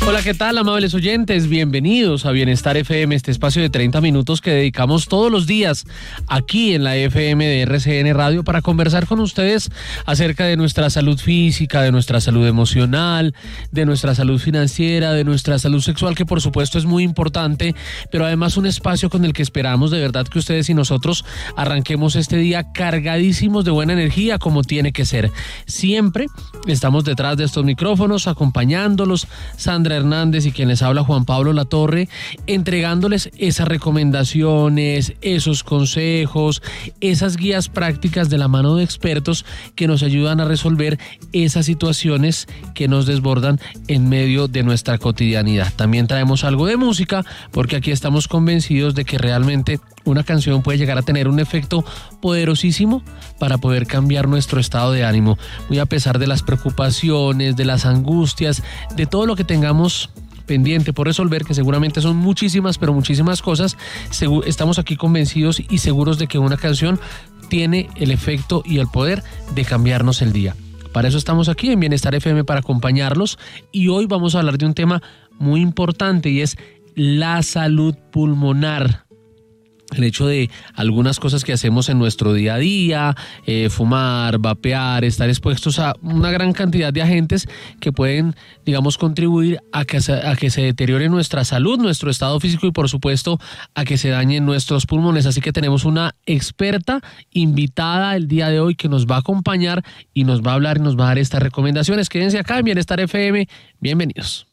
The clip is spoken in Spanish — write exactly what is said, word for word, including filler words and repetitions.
Hola, ¿qué tal, amables oyentes? Bienvenidos a Bienestar F M, este espacio de treinta minutos que dedicamos todos los días aquí en la F M de R C N Radio para conversar con ustedes acerca de nuestra salud física, de nuestra salud emocional, de nuestra salud financiera, de nuestra salud sexual, que por supuesto es muy importante, pero además un espacio con el que esperamos de verdad que ustedes y nosotros arranquemos este día cargadísimos de buena energía como tiene que ser. Siempre estamos detrás de estos micrófonos acompañándolos, Sandra Hernández y quien les habla, Juan Pablo Latorre, entregándoles esas recomendaciones, esos consejos, esas guías prácticas de la mano de expertos que nos ayudan a resolver esas situaciones que nos desbordan en medio de nuestra cotidianidad. También traemos algo de música porque aquí estamos convencidos de que realmente una canción puede llegar a tener un efecto poderosísimo para poder cambiar nuestro estado de ánimo, muy a pesar de las preocupaciones, de las angustias, de todo lo que tengamos pendiente por resolver, que seguramente son muchísimas, pero muchísimas cosas. Estamos aquí convencidos y seguros de que una canción tiene el efecto y el poder de cambiarnos el día. Para eso estamos aquí en Bienestar F M, para acompañarlos, y hoy vamos a hablar de un tema muy importante y es la salud pulmonar. El hecho de algunas cosas que hacemos en nuestro día a día, eh, fumar, vapear, estar expuestos a una gran cantidad de agentes que pueden, digamos, contribuir a que, se, a que se deteriore nuestra salud, nuestro estado físico y, por supuesto, a que se dañen nuestros pulmones. Así que tenemos una experta invitada el día de hoy que nos va a acompañar y nos va a hablar y nos va a dar estas recomendaciones. Quédense acá en Bienestar F M. Bienvenidos.